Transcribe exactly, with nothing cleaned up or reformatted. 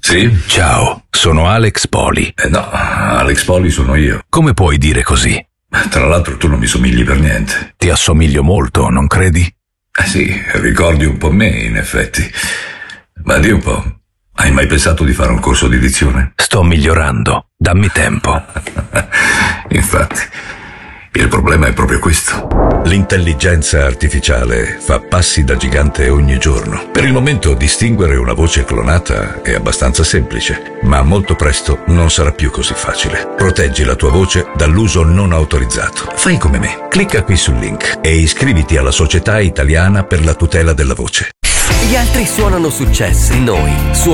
Sì? Ciao, sono Alex Poli. Eh no, Alex Poli sono io. Come puoi dire così? Tra l'altro tu non mi somigli per niente. Ti assomiglio molto, non credi? Eh sì, ricordi un po' me, in effetti. Ma di un po', hai mai pensato di fare un corso di dizione? Sto migliorando, dammi tempo. Infatti, il problema è proprio questo. L'intelligenza artificiale fa passi da gigante ogni giorno. Per il momento distinguere una voce clonata è abbastanza semplice, ma molto presto non sarà più così facile. Proteggi la tua voce dall'uso non autorizzato. Fai come me. Clicca qui sul link e iscriviti alla Società Italiana per la tutela della voce. Gli altri suonano successi, noi suoniamo